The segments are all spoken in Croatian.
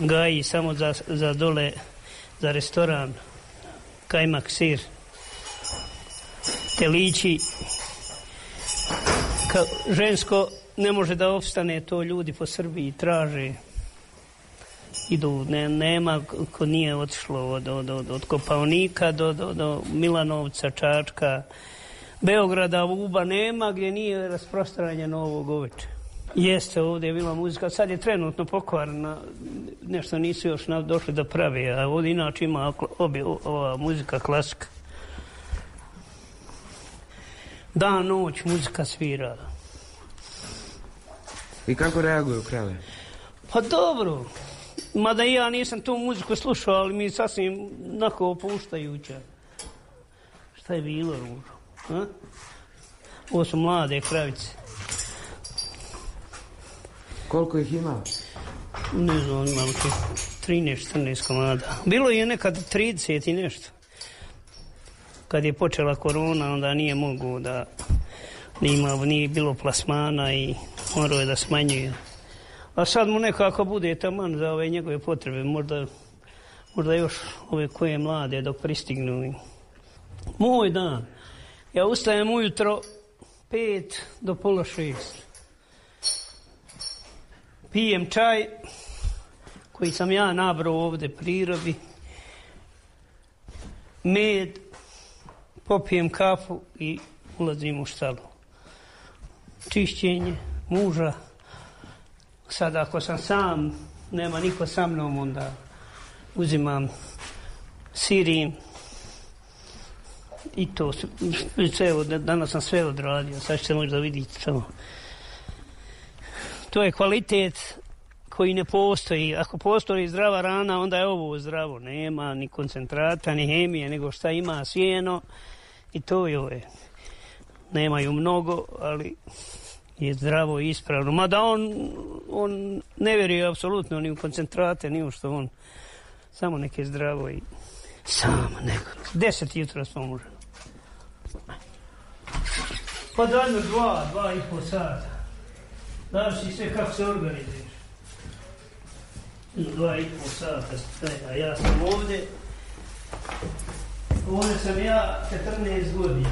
gaji samo za dole, za restoran, kajmak, sir, telići. Žensko ne može da opstane, to ljudi po Srbiji traže. Idu, nema ko nije otišlo od Kopaonika do Milanovca, Čačka, Beograda, Uba, nema gdje nije rasprostranjeno ovog uveče. Jeste, ovdje je bila muzika, sad je trenutno pokvarena, nešto nisu još došli da prave, a ovdje inače ima ova muzika klasika. Dan, noć, muzika svira. I kako reaguju krave? Pa dobro, mada i ja nisam tu muziku slušao, ali mi sasvim onako opuštajuća. Šta je bilo, Ružo? Ovo su mlade kravice. Koliko ih ima? Ne znam, imam 13-14 komada. Bilo je nekad 30 i nešto. Kad je počela korona, onda nije mogu da nije bilo plasmana i morao je da smanjuje. A sad mu nekako bude taman za ove njegove potrebe. Možda još ove koje mlade dok pristignu. Moj dan. Ja ustajem ujutro 5 do pola 6. Pijem čaj koji sam ja nabrao ovdje prirodi. Med. Popijem kafu i ulazim u štalu. Čišćenje muža. Sad ako sam sam, nema niko sa mnom, onda uzimam sirim. I to sve, danas sam sve odradio, sad ćete možda vidjeti samo. To je kvalitet koji ne postoji. Ako postoji zdrava rana, onda je ovo zdravo. Nema ni koncentrata, ni hemije, nego šta ima sjeno. I to je. Nemaju mnogo, ali je zdravo i ispravno. Mada on ne vjeruje apsolutno ni u koncentrate, ni u što on. Samo neke zdravo i samo neko. 10 jutra smo možemo. Pa dalje 2,5 sata. Daš si sve kako se organizuješ. 2,5 sata, a ja sam ovdje. Ovdje sam ja 14 godina.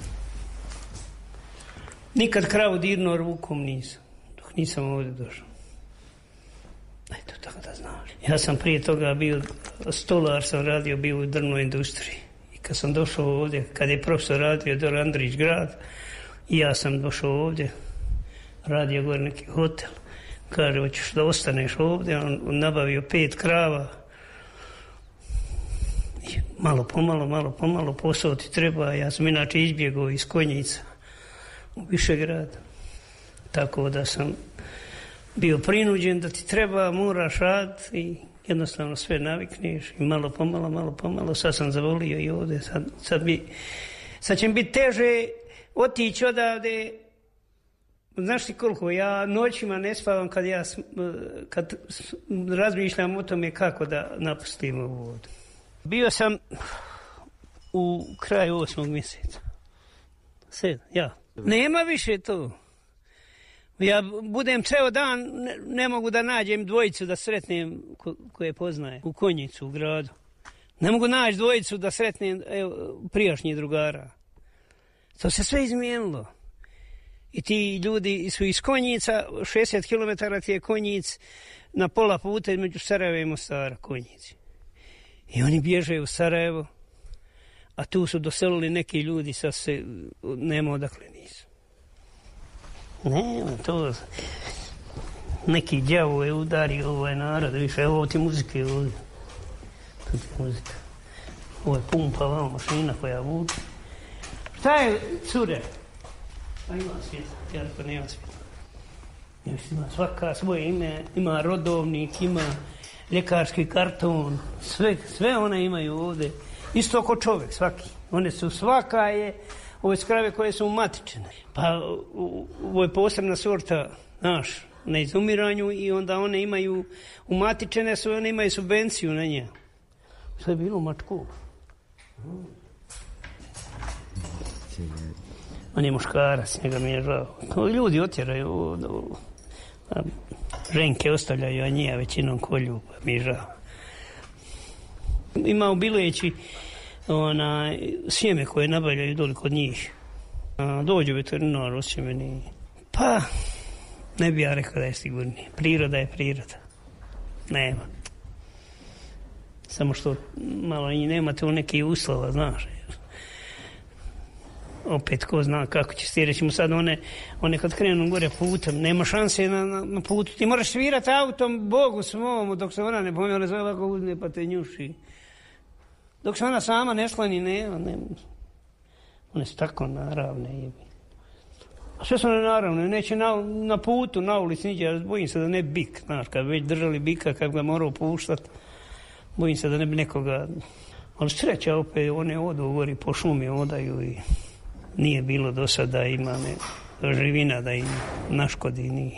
Nikad kravu dirnuo rukom nisam, dok nisam ovdje došao. Eto, tako da znaš. Ja sam prije toga bio stolar, sam radio, bio u drvnoj industriji. I kad sam došao ovdje, kad je profesor radio Dor Andrić grad, i ja sam došao ovdje, radio gore neki hotel. Kaže, hoćeš da ostaneš ovdje, on nabavio 5 krava. I malo pomalo, posao ti treba. Ja sam inače izbjegao iz Konjica u Višegrad. Tako da sam bio prinuđen da ti treba, moraš raditi i jednostavno sve navikneš i malo pomalo. Sad sam zavolio i ovdje. Sad će mi biti teže otići odavde. Znaš ti koliko? Ja noćima ne spavam kad razmišljam o tome kako da napustim ovu vodu. Bio sam u kraju 8. mjeseca. Ja. Nema više to. Ja budem ceo dan, ne mogu da nađem dvojicu da sretnem koje poznaje u Konjicu, u gradu. Ne mogu naći dvojicu da sretnem prijašnjih drugara. To se sve izmijenilo. I ti ljudi su iz Konjica, 60 km ti je Konjic, na pola puta između Sarajeva i Mostara, Konjici. I oni bježe u Sarajevo, a tu su doselili neki ljudi, sad se nema odakle nisu. Nema to. Neki đavo je udario ovaj narod, više, evo ti muzike ovdje. Tu ti muzika. Ovo je pumpa, ovo mašina koja vuče. Šta je, cure? A ima svijet, ja rekao nema svijet. Ima svaka svoje ime, ima rodovnik, ima ljekarski karton, sve one imaju ovdje. Isto kao čovjek, svaki. One su, svaka je, ove krave koje su umatičene. Pa ovo je posebna sorta, znaš, na izumiranju i onda one imaju, umatičene su, one imaju subvenciju na nje. Sve je bilo mačku. On je muškarac, njega mi je žao. Ljudi otjeraju. ženke ostavljaju, a njija većinom kolju, pa mi žao. Ima u Bileći sjeme koje nabavljaju doli kod njih. Dođu veterinar, osjeća meni, pa ne bi ja rekao da je sigurnije. Priroda je priroda. Nema. Samo što malo i nemate u nekih uslova, znaš. Opet, ko zna kako će se, recimo sad one kad krenu gore putem, nema šanse na putu. Ti moraš svirati autom Bogu svom, dok se ona ne pomije, ona sve ovako uzme pa te njuši. Dok se ona sama ne slani, nema. One su tako naravne. A sve su naravne, neće na putu, na ulici niđe, ja bojim se da ne bik, znaš, kad već držali bika, kad ga morao puštati, bojim se da ne bi nekoga. Ali sreća opet, one odu, govori, po šumi odaju i nije bilo do sada, ima živina da im naškodi,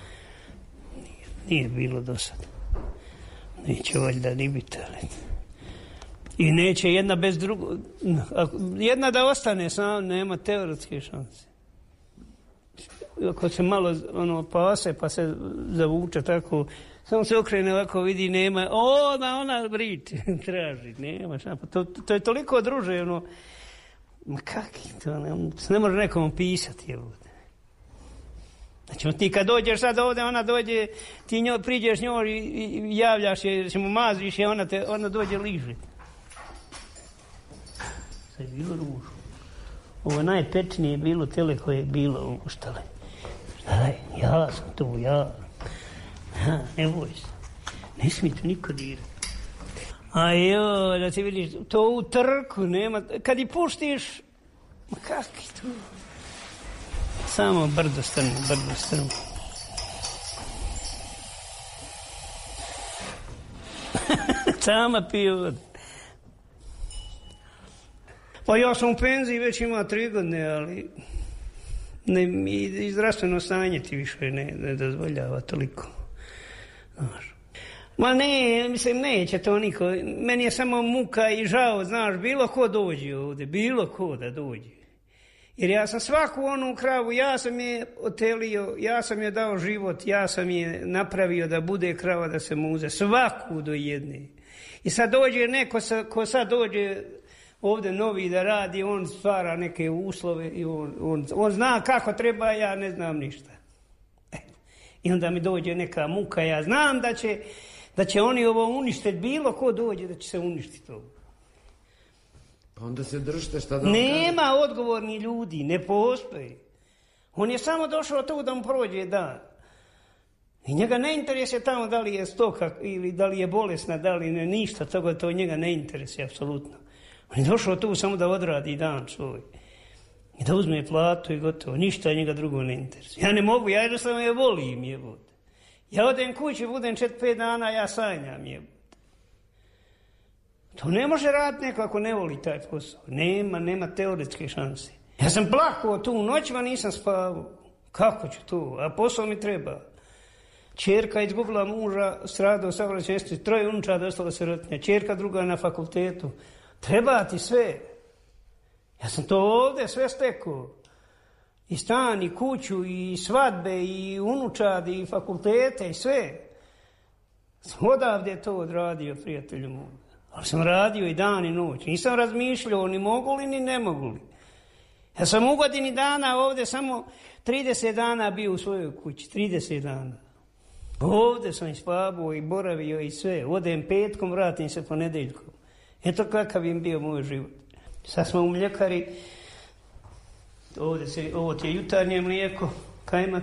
nije bilo do sada. Neće valjda ni biti, ali... I neće jedna bez drugog, jedna da ostane sama, nema teoretske šanse. Ako se malo pase pa se zavuče tako, samo se okrene ovako, vidi, nema, ona briče, traži, nema šanse. To je toliko druže, ma kaki to, ne može nekom pisati. Znači, ti kad dođeš sad ovdje, ona dođe, ti priđeš njoj i javljaš je, recimo maziš je, ona dođe liži. Sad je bilo ružno. Ovo najpečnije je bilo tele koje je bilo uštale. Daj, ja sam tu, ne boj se. Ne smije tu niko dirati. A joj, da ti vidiš, to u trku nema, kad i puštiš, ma kakvi to? Samo brdo strmo. Sama pije vodu. Pa ja sam u penziji, već ima 3 godine, ali i zdravstveno stanje ti više ne dozvoljava toliko. Znaš. Ma ne, mislim, neće to niko. Meni je samo muka i žao, znaš, bilo ko dođe ovdje, bilo ko da dođe. Jer ja sam svaku onu kravu, ja sam je otelio, ja sam je dao život, ja sam je napravio da bude krava, da se muze, svaku do jedne. I sad dođe neko ko sad dođe ovdje novi da radi, on stvara neke uslove i on zna kako treba, ja ne znam ništa. I onda mi dođe neka muka, ja znam da će oni ovo uništiti, bilo ko dođe da će se uništiti to. Pa onda se držite, šta da vam Nema odgovorni ljudi, ne postoji. On je samo došao tu da mu prođe dan. I njega ne interesuje tamo da li je stoka ili da li je bolesna, da li ne, ništa toga, to njega ne interesuje, apsolutno. On je došao tu samo da odradi dan svoj. I da uzme platu i gotovo. Ništa njega drugo ne interesuje. Ja ne mogu, ja jednostavno je volim jebot. Ja odem kući, budem 4-5 dana, ja sanjam jebot. To ne može raditi neko ako ne voli taj posao. Nema teoretske šanse. Ja sam plakao tu, noćima nisam spavao. Kako ću tu? A posao mi treba. Čerka izgubila muža, stradao saobraćajstvo, 3 unučadi ostala sirotinja. Čerka druga na fakultetu. Treba ti sve. Ja sam to ovdje sve stekao. I stan, i kuću, i svadbe, i unučadi, i fakultete, i sve. Sam odavde to odradio, prijatelju moj. Ali sam radio i dan i noć. Nisam razmišljao ni mogu li, ni ne mogu li. Ja sam u godini dana ovdje samo 30 dana bio u svojoj kući. 30 dana. Ovdje sam spavao i boravio i sve. Odem petkom, vratim se ponedeljkom. Eto kakav im bio moj život. Sad smo u mljekari. Ovo ti je jutarnje mlijeko, kajmak.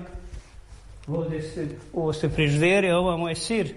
Ovo ste frižidere, ovo moj sir.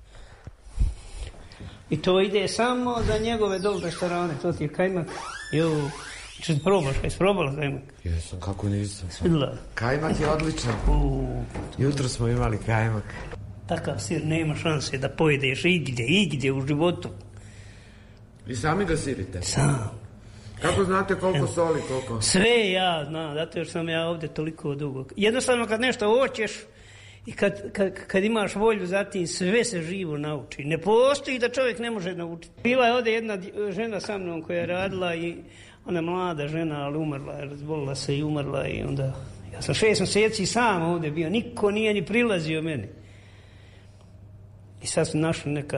I to ide samo za njegove dole restorane. To ti je kajmak. Če probaš, jesi probala kajmak? Jesam, kako nisam. Svidla. Kajmak je odličan. Jutro smo imali kajmak. Takav sir nema šanse da pojedeš igdje u životu. Vi sami ga sirite? Sam. Kako znate koliko soli, koliko? Sve ja znam, zato jer sam ja ovdje toliko dugo. Jednostavno kad nešto hoćeš i kad imaš volju za tim, sve se živo nauči. Ne postoji da čovjek ne može naučiti. Bila je ovdje jedna žena sa mnom koja je radila i ona je mlada žena, ali umrla, razbolila se i umrla i onda ja sam 6 mjeseci sam ovdje bio, niko nije ni prilazio meni. I sad su našli neka